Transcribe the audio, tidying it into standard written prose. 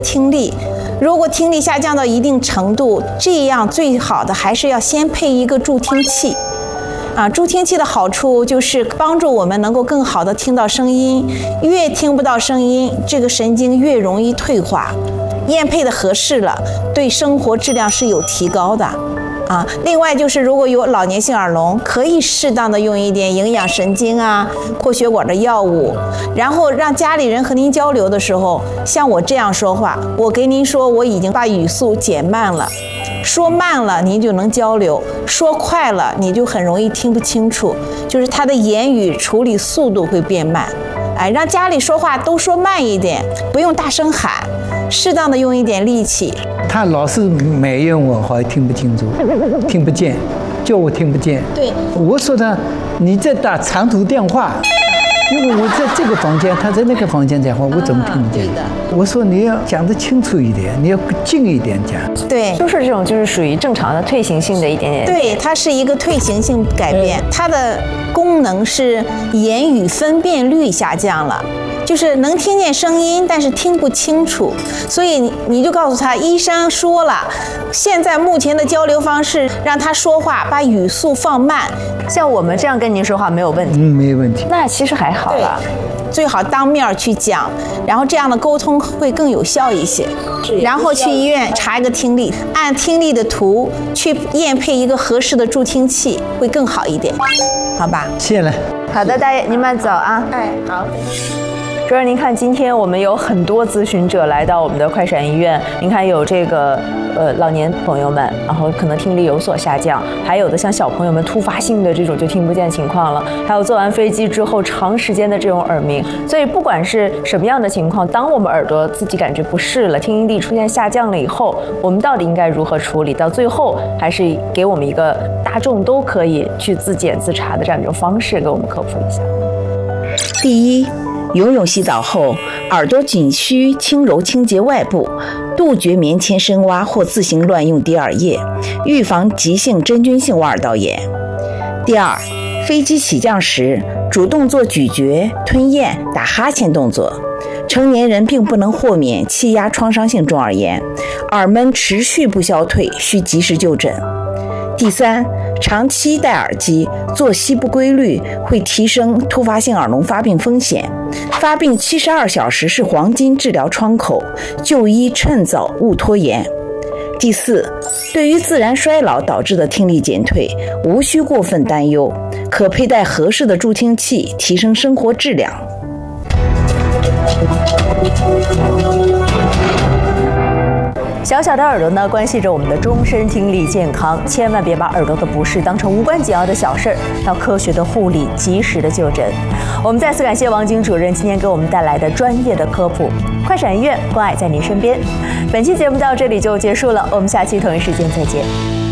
听力。如果听力下降到一定程度，这样最好的还是要先配一个助听器。助听器的好处就是帮助我们能够更好的听到声音，越听不到声音，这个神经越容易退化。验配的合适了，对生活质量是有提高的。另外就是如果有老年性耳聋，可以适当的用一点营养神经扩血管的药物，然后让家里人和您交流的时候，像我这样说话，我给您说我已经把语速减慢了，说慢了您就能交流，说快了你就很容易听不清楚，就是他的言语处理速度会变慢。让家里说话都说慢一点，不用大声喊，适当的用一点力气。 他老是埋怨我，好像听不清楚，听不见，叫我听不见。 对， 我说他，你在打长途电话，因为我在这个房间，他在那个房间讲话，我怎么听不见？ 对的。 我说你要讲得清楚一点，你要近一点讲。 对， 就是这种就是属于正常的退行性的一点点。 对，它是一个退行性改变，它的功能是言语分辨率下降了。就是能听见声音，但是听不清楚，所以你就告诉他，医生说了，现在目前的交流方式让他说话把语速放慢， 像我们这样跟您说话没有问题。 没问题。 那其实还好了， 最好当面去讲，然后这样的沟通会更有效一些。然后去医院查一个听力，按听力的图去验配一个合适的助听器，会更好一点，好吧？ 谢了。 好的，大爷您慢走啊。 好。 主任，您看，今天我们有很多咨询者来到我们的快闪医院。您看，有这个老年朋友们，然后可能听力有所下降，还有的像小朋友们突发性的这种就听不见情况了，还有坐完飞机之后长时间的这种耳鸣。所以不管是什么样的情况，当我们耳朵自己感觉不适了，听力出现下降了以后，我们到底应该如何处理？到最后还是给我们一个大众都可以去自检自查的这样一种方式，给我们科普一下。 第一，游泳洗澡后，耳朵仅需轻揉清洁外部，杜绝棉签深挖或自行乱用滴耳液，预防急性真菌性挖耳道炎。第二，飞机起降时主动做咀嚼、吞咽、打哈欠动作。成年人并不能豁免气压创伤性中耳炎，耳闷持续不消退，需及时就诊。第三，长期戴耳机、作息不规律会提升突发性耳聋发病风险。发病72小时是黄金治疗窗口，就医趁早勿拖延。第四，对于自然衰老导致的听力减退，无需过分担忧，可佩戴合适的助听器，提升生活质量。 小小的耳朵呢，关系着我们的终身听力健康，千万别把耳朵的不适当成无关紧要的小事儿，要科学的护理，及时的就诊。我们再次感谢王晶主任今天给我们带来的专业的科普。快闪医院，关爱在您身边。本期节目到这里就结束了，我们下期同一时间再见。